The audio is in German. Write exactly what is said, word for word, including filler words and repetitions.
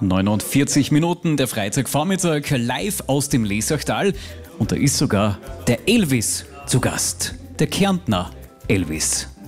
neunundvierzig Minuten, der Freitagvormittag, live aus dem Lesachtal. Und da ist sogar der Elvis zu Gast, der Kärntner Elvis.